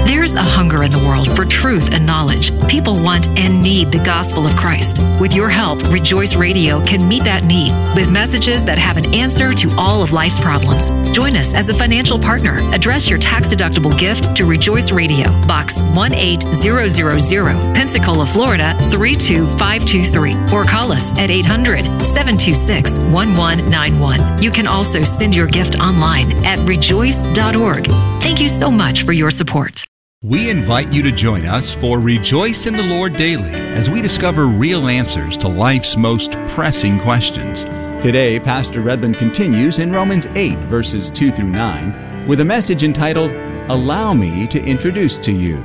There's a hunger in the world for truth and knowledge. People want and need the gospel of Christ. With your help, Rejoice Radio can meet that need with messages that have an answer to all of life's problems. Join us as a financial partner. Address your tax-deductible gift to Rejoice Radio, Box 18000, Pensacola, Florida 32523, or call us at 800-726-1191. You can also send your gift online at rejoice.org. Thank you so much for your support. We invite you to join us for Rejoice in the Lord Daily as we discover real answers to life's most pressing questions. Today, Pastor Redland continues in Romans 8, verses 2 through 9, with a message entitled, Allow Me to Introduce to You.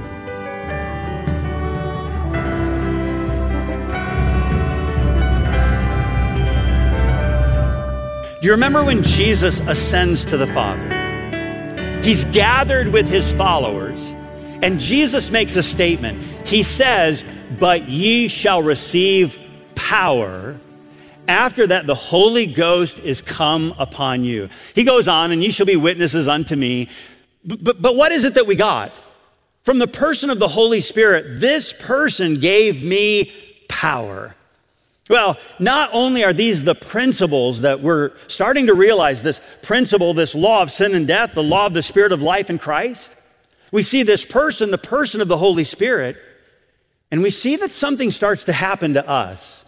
Do you remember when Jesus ascends to the Father? He's gathered with his followers, and Jesus makes a statement. He says, "But ye shall receive power. After that, the Holy Ghost is come upon you." He goes on, "And ye shall be witnesses unto me." But what is it that we got? From the person of the Holy Spirit, this person gave me power. Well, not only are these the principles that we're starting to realize, this principle, this law of sin and death, the law of the Spirit of life in Christ, we see this person, the person of the Holy Spirit, and we see that something starts to happen to us.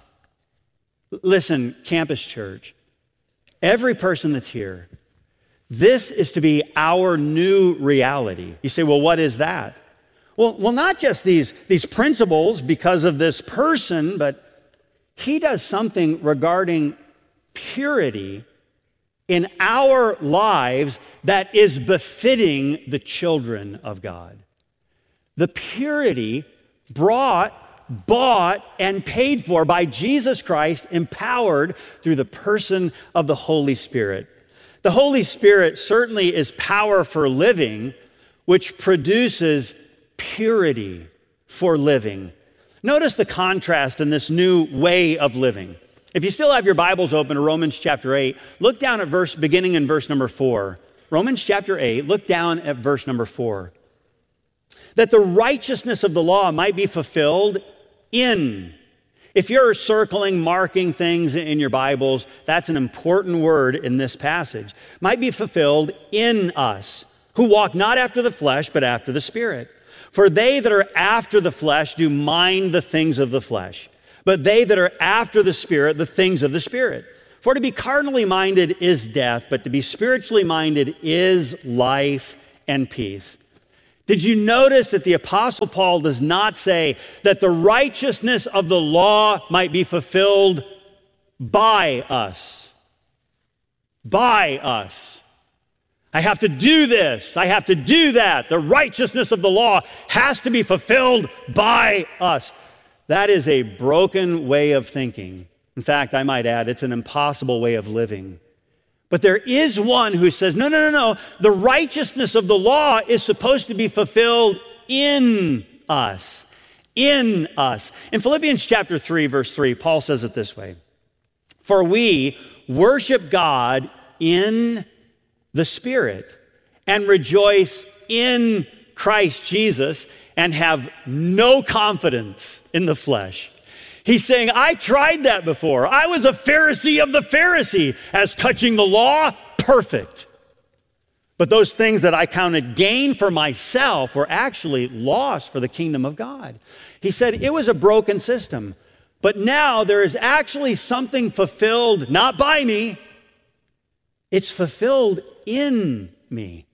Listen, Campus Church, every person that's here, this is to be our new reality. You say, well, what is that? Well, not just these principles because of this person, but he does something regarding purity in our lives that is befitting the children of God. The purity bought, and paid for by Jesus Christ, empowered through the person of the Holy Spirit. The Holy Spirit certainly is power for living, which produces purity for living. Notice the contrast in this new way of living. If you still have your Bibles open to Romans chapter 8, look down at beginning in verse number 4. Romans chapter 8, look down at verse number 4. That the righteousness of the law might be fulfilled in. If you're circling, marking things in your Bibles, that's an important word in this passage. Might be fulfilled in us, who walk not after the flesh, but after the Spirit. For they that are after the flesh do mind the things of the flesh, but they that are after the Spirit, the things of the Spirit. For to be carnally minded is death, but to be spiritually minded is life and peace. Did you notice that the Apostle Paul does not say that the righteousness of the law might be fulfilled by us? By us. I have to do this. I have to do that. The righteousness of the law has to be fulfilled by us. That is a broken way of thinking. In fact, I might add, it's an impossible way of living. But there is one who says, no. The righteousness of the law is supposed to be fulfilled in us. In us. In Philippians chapter 3, verse 3, Paul says it this way. For we worship God in the Spirit and rejoice in Christ Jesus and have no confidence in the flesh. He's saying, I tried that before. I was a Pharisee of the Pharisee as touching the law, perfect. But those things that I counted gain for myself were actually loss for the kingdom of God. He said it was a broken system. But now there is actually something fulfilled, not by me. It's fulfilled in me.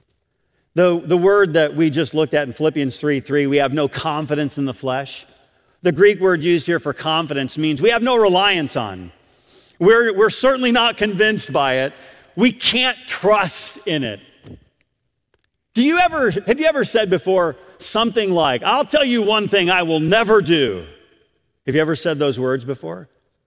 The word that we just looked at in Philippians 3:3, we have no confidence in the flesh. The Greek word used here for confidence means we have no reliance on. We're certainly not convinced by it. We can't trust in it. Have you ever said before something like, I'll tell you one thing I will never do? Have you ever said those words before?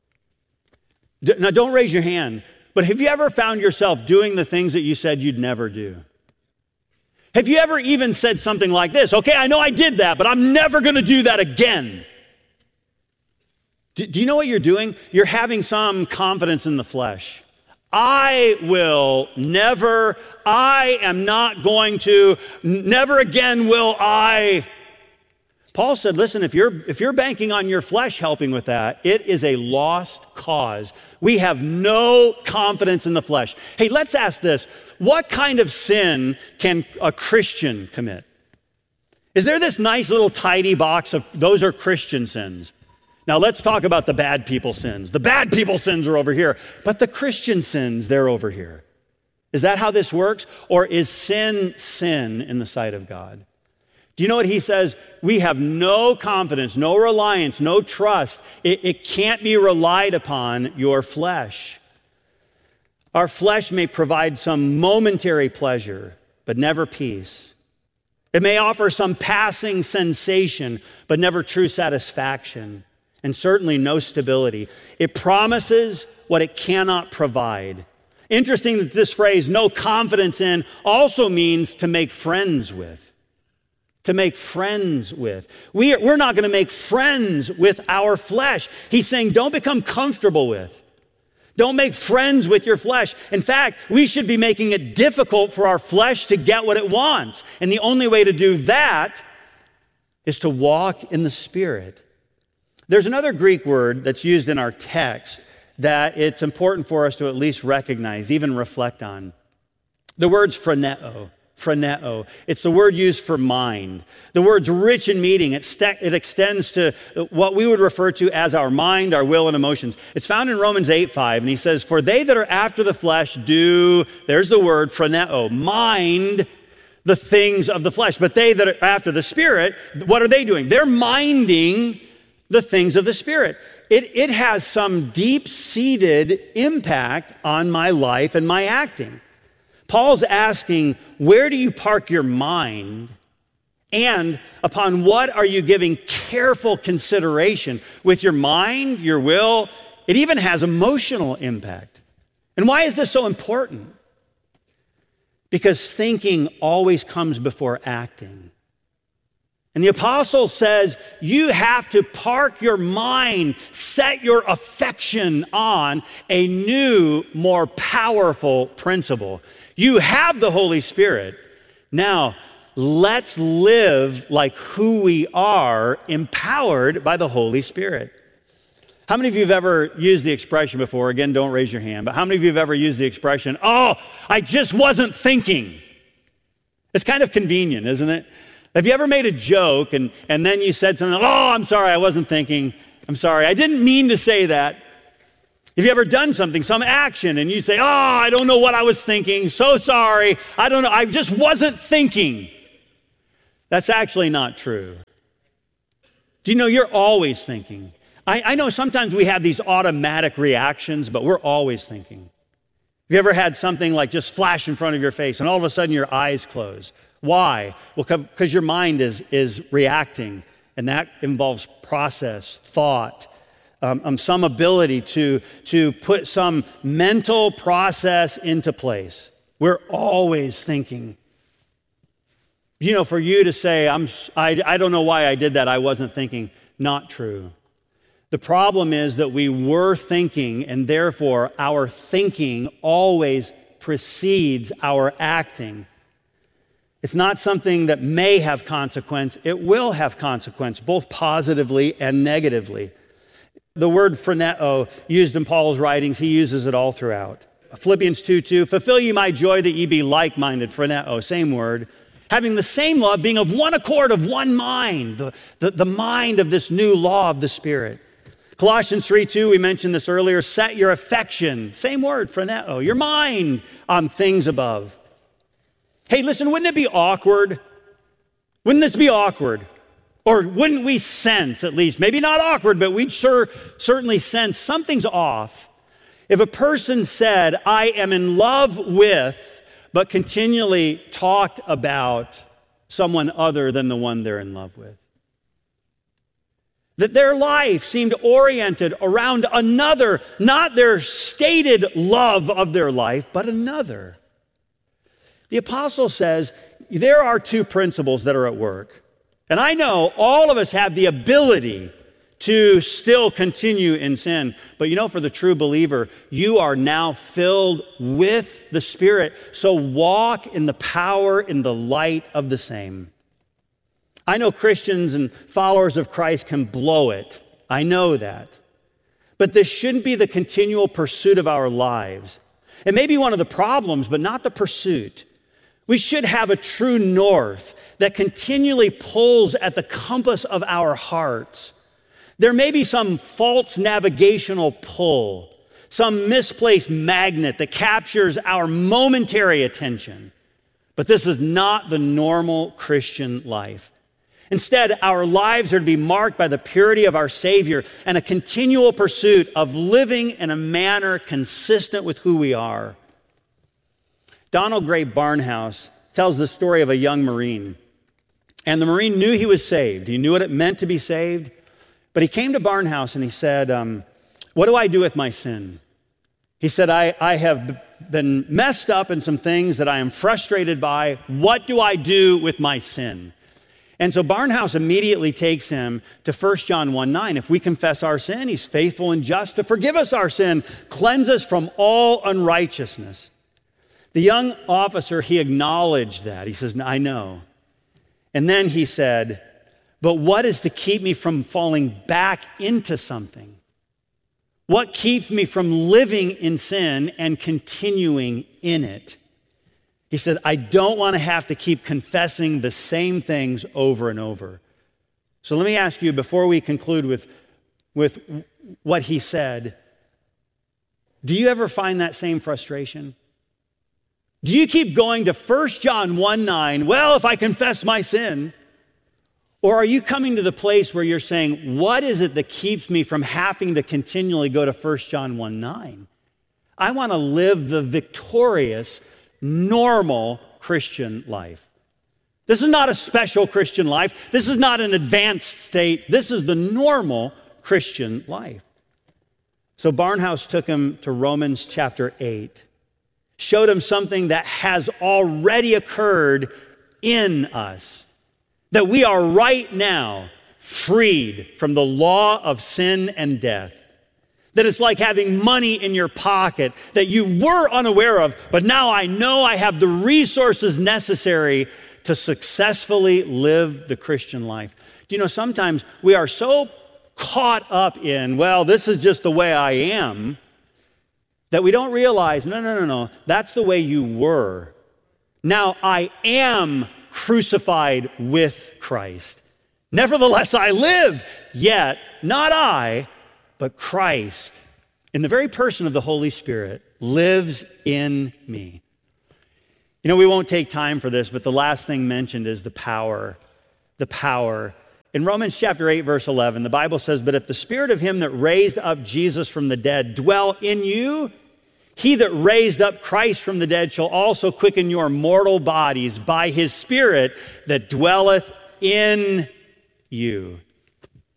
Now, don't raise your hand, but have you ever found yourself doing the things that you said you'd never do? Have you ever even said something like this? Okay, I know I did that, but I'm never going to do that again. Do you know what you're doing? You're having some confidence in the flesh. I will never, I am not going to, never again will I. Paul said, listen, if you're banking on your flesh helping with that, it is a lost cause. We have no confidence in the flesh. Hey, let's ask this. What kind of sin can a Christian commit? Is there this nice little tidy box of those are Christian sins? Now let's talk about the bad people sins. The bad people sins are over here, but the Christian sins, they're over here. Is that how this works? Or is sin in the sight of God? Do you know what he says? We have no confidence, no reliance, no trust. It can't be relied upon your flesh. Our flesh may provide some momentary pleasure, but never peace. It may offer some passing sensation, but never true satisfaction, and certainly no stability. It promises what it cannot provide. Interesting that this phrase, no confidence in, also means to make friends with. To make friends with. We're not going to make friends with our flesh. He's saying don't become comfortable with. Don't make friends with your flesh. In fact, we should be making it difficult for our flesh to get what it wants. And the only way to do that is to walk in the Spirit. There's another Greek word that's used in our text that it's important for us to at least recognize, even reflect on. The word's phroneo. Phroneo. It's the word used for mind. The word's rich in meaning. It extends to what we would refer to as our mind, our will, and emotions. It's found in Romans 8:5, and he says, for they that are after the flesh do, there's the word, phroneo, mind the things of the flesh. But they that are after the Spirit, what are they doing? They're minding the things of the Spirit. It has some deep-seated impact on my life and my acting. Paul's asking, where do you park your mind? And upon what are you giving careful consideration? With your mind, your will, it even has emotional impact. And why is this so important? Because thinking always comes before acting. And the apostle says, you have to park your mind, set your affection on a new, more powerful principle. You have the Holy Spirit. Now, let's live like who we are, empowered by the Holy Spirit. How many of you have ever used the expression before? Again, don't raise your hand, but how many of you have ever used the expression, oh, I just wasn't thinking? It's kind of convenient, isn't it? Have you ever made a joke and then you said something, oh, I'm sorry, I wasn't thinking. I'm sorry, I didn't mean to say that. Have you ever done something, some action, and you say, oh, I don't know what I was thinking, so sorry, I don't know, I just wasn't thinking. That's actually not true. Do you know you're always thinking? I know sometimes we have these automatic reactions, but we're always thinking. Have you ever had something like just flash in front of your face and all of a sudden your eyes close? Why? Well, because your mind is reacting, and that involves process, thought, some ability to put some mental process into place. We're always thinking. You know, for you to say, I don't know why I did that, I wasn't thinking, not true. The problem is that we were thinking, and therefore our thinking always precedes our acting. It's not something that may have consequence, it will have consequence, both positively and negatively. The word phroneo, used in Paul's writings, he uses it all throughout. Philippians 2:2, fulfill ye my joy that ye be like-minded, phroneo, same word, having the same love, being of one accord, of one mind, the mind of this new law of the Spirit. Colossians 3:2, we mentioned this earlier, set your affection, same word, phroneo, your mind on things above. Hey, listen, wouldn't it be awkward? Wouldn't this be awkward? Or wouldn't we sense, at least, maybe not awkward, but we'd certainly sense something's off if a person said, I am in love with, but continually talked about someone other than the one they're in love with. That their life seemed oriented around another, not their stated love of their life, but another. The apostle says there are two principles that are at work. And I know all of us have the ability to still continue in sin. But for the true believer, you are now filled with the Spirit. So walk in the power, in the light of the same. I know Christians and followers of Christ can blow it. I know that. But this shouldn't be the continual pursuit of our lives. It may be one of the problems, but not the pursuit. We should have a true north that continually pulls at the compass of our hearts. There may be some false navigational pull, some misplaced magnet that captures our momentary attention. But this is not the normal Christian life. Instead, our lives are to be marked by the purity of our Savior and a continual pursuit of living in a manner consistent with who we are. Donald Gray Barnhouse tells the story of a young Marine. And the Marine knew he was saved. He knew what it meant to be saved. But he came to Barnhouse and he said, what do I do with my sin? He said, I have been messed up in some things that I am frustrated by. What do I do with my sin? And so Barnhouse immediately takes him to 1 John 1:9. If we confess our sin, he's faithful and just to forgive us our sin, cleanse us from all unrighteousness. The young officer, he acknowledged that. He says, I know. And then he said, but what is to keep me from falling back into something? What keeps me from living in sin and continuing in it? He said, I don't want to have to keep confessing the same things over and over. So let me ask you, before we conclude with what he said, do you ever find that same frustration? Do you keep going to 1 John 1:9, well, if I confess my sin? Or are you coming to the place where you're saying, what is it that keeps me from having to continually go to 1 John 1:9? I want to live the victorious, normal Christian life. This is not a special Christian life. This is not an advanced state. This is the normal Christian life. So Barnhouse took him to Romans chapter 8, showed him something that has already occurred in us, that we are right now freed from the law of sin and death. That it's like having money in your pocket that you were unaware of, but now I know I have the resources necessary to successfully live the Christian life. Do you know, sometimes we are so caught up in, well, this is just the way I am, that we don't realize, no, that's the way you were. Now I am crucified with Christ. Nevertheless, I live, yet not I, but Christ, in the very person of the Holy Spirit, lives in me. You know, we won't take time for this, but the last thing mentioned is the power. The power. In Romans chapter 8, verse 11, the Bible says, but if the Spirit of him that raised up Jesus from the dead dwell in you, he that raised up Christ from the dead shall also quicken your mortal bodies by his Spirit that dwelleth in you.